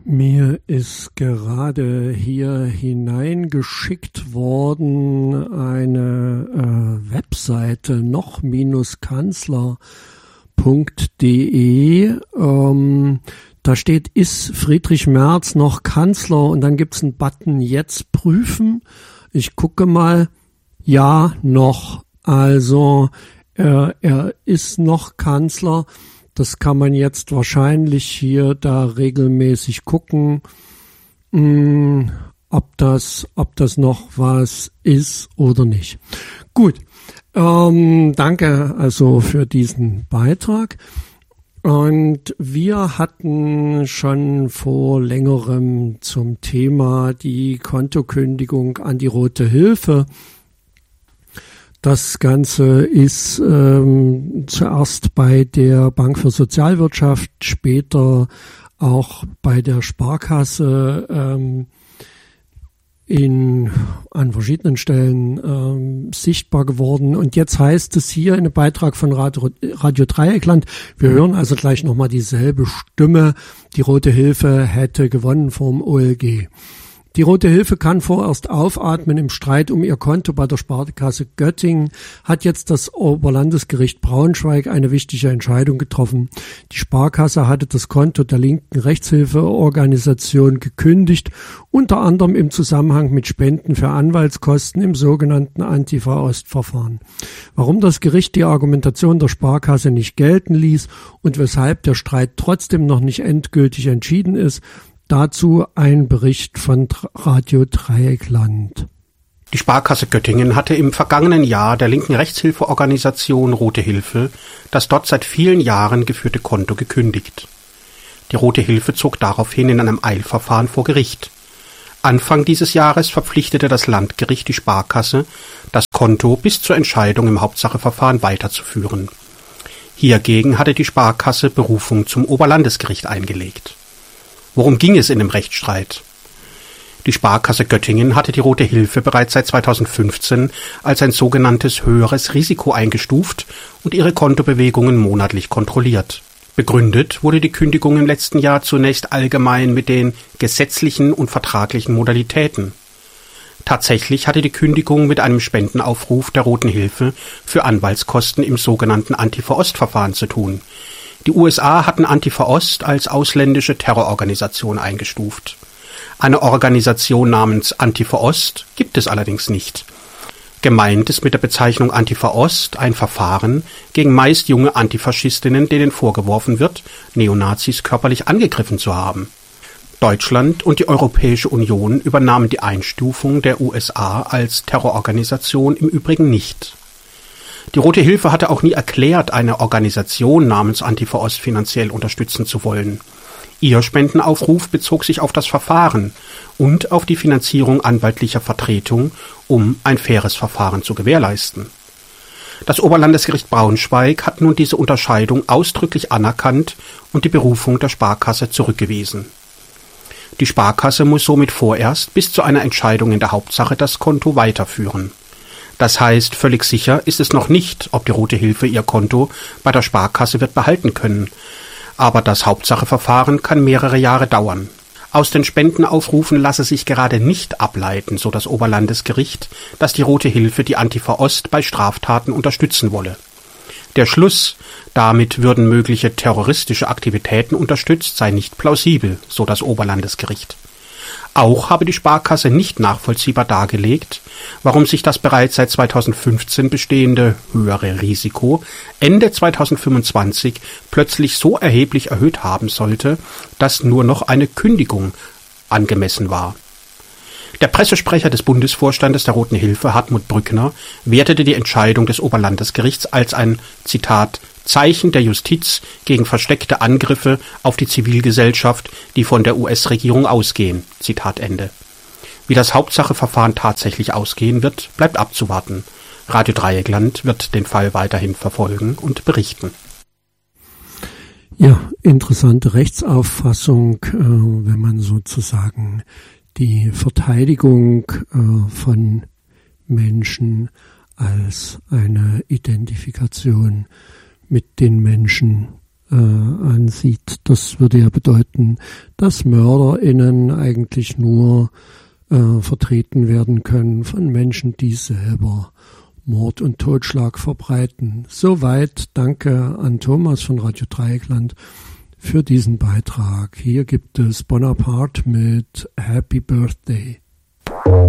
Mir ist gerade hier hineingeschickt worden eine Webseite noch-kanzler.de. Da steht, ist Friedrich Merz noch Kanzler? Und dann gibt's einen Button jetzt prüfen. Ich gucke mal. Ja, noch. Also er ist noch Kanzler. Das kann man jetzt wahrscheinlich hier da regelmäßig gucken, ob das noch was ist oder nicht. Gut, danke also für diesen Beitrag. Und wir hatten schon vor längerem zum Thema die Kontokündigung an die Rote Hilfe. Das Ganze ist zuerst bei der Bank für Sozialwirtschaft, später auch bei der Sparkasse an verschiedenen Stellen sichtbar geworden. Und jetzt heißt es hier in einem Beitrag von Radio Dreieckland, wir hören also gleich nochmal dieselbe Stimme, die Rote Hilfe hätte gewonnen vom OLG. Die Rote Hilfe kann vorerst aufatmen. Im Streit um ihr Konto bei der Sparkasse Göttingen hat jetzt das Oberlandesgericht Braunschweig eine wichtige Entscheidung getroffen. Die Sparkasse hatte das Konto der linken Rechtshilfeorganisation gekündigt, unter anderem im Zusammenhang mit Spenden für Anwaltskosten im sogenannten Antifa-Ost-Verfahren. Warum das Gericht die Argumentation der Sparkasse nicht gelten ließ und weshalb der Streit trotzdem noch nicht endgültig entschieden ist, dazu ein Bericht von Radio Dreieckland. Die Sparkasse Göttingen hatte im vergangenen Jahr der linken Rechtshilfeorganisation Rote Hilfe das dort seit vielen Jahren geführte Konto gekündigt. Die Rote Hilfe zog daraufhin in einem Eilverfahren vor Gericht. Anfang dieses Jahres verpflichtete das Landgericht die Sparkasse, das Konto bis zur Entscheidung im Hauptsacheverfahren weiterzuführen. Hiergegen hatte die Sparkasse Berufung zum Oberlandesgericht eingelegt. Worum ging es in dem Rechtsstreit? Die Sparkasse Göttingen hatte die Rote Hilfe bereits seit 2015 als ein sogenanntes höheres Risiko eingestuft und ihre Kontobewegungen monatlich kontrolliert. Begründet wurde die Kündigung im letzten Jahr zunächst allgemein mit den gesetzlichen und vertraglichen Modalitäten. Tatsächlich hatte die Kündigung mit einem Spendenaufruf der Roten Hilfe für Anwaltskosten im sogenannten Antifa-Ost-Verfahren zu tun. Die USA hatten Antifa Ost als ausländische Terrororganisation eingestuft. Eine Organisation namens Antifa Ost gibt es allerdings nicht. Gemeint ist mit der Bezeichnung Antifa Ost ein Verfahren gegen meist junge Antifaschistinnen, denen vorgeworfen wird, Neonazis körperlich angegriffen zu haben. Deutschland und die Europäische Union übernahmen die Einstufung der USA als Terrororganisation im Übrigen nicht. Die Rote Hilfe hatte auch nie erklärt, eine Organisation namens Antifa Ost finanziell unterstützen zu wollen. Ihr Spendenaufruf bezog sich auf das Verfahren und auf die Finanzierung anwaltlicher Vertretung, um ein faires Verfahren zu gewährleisten. Das Oberlandesgericht Braunschweig hat nun diese Unterscheidung ausdrücklich anerkannt und die Berufung der Sparkasse zurückgewiesen. Die Sparkasse muss somit vorerst bis zu einer Entscheidung in der Hauptsache das Konto weiterführen. Das heißt, völlig sicher ist es noch nicht, ob die Rote Hilfe ihr Konto bei der Sparkasse wird behalten können. Aber das Hauptsacheverfahren kann mehrere Jahre dauern. Aus den Spendenaufrufen lasse sich gerade nicht ableiten, so das Oberlandesgericht, dass die Rote Hilfe die Antifa Ost bei Straftaten unterstützen wolle. Der Schluss, damit würden mögliche terroristische Aktivitäten unterstützt, sei nicht plausibel, so das Oberlandesgericht. Auch habe die Sparkasse nicht nachvollziehbar dargelegt, warum sich das bereits seit 2015 bestehende höhere Risiko Ende 2025 plötzlich so erheblich erhöht haben sollte, dass nur noch eine Kündigung angemessen war. Der Pressesprecher des Bundesvorstandes der Roten Hilfe, Hartmut Brückner, wertete die Entscheidung des Oberlandesgerichts als ein, Zitat, Zeichen der Justiz gegen versteckte Angriffe auf die Zivilgesellschaft, die von der US-Regierung ausgehen. Zitat Ende. Wie das Hauptsacheverfahren tatsächlich ausgehen wird, bleibt abzuwarten. Radio Dreieckland wird den Fall weiterhin verfolgen und berichten. Ja, interessante Rechtsauffassung, wenn man sozusagen die Verteidigung von Menschen als eine Identifikation mit den Menschen ansieht. Das würde ja bedeuten, dass MörderInnen eigentlich nur vertreten werden können von Menschen, die selber Mord und Totschlag verbreiten. Soweit danke an Thomas von Radio Dreieckland für diesen Beitrag. Hier gibt es Bonaparte mit Happy Birthday.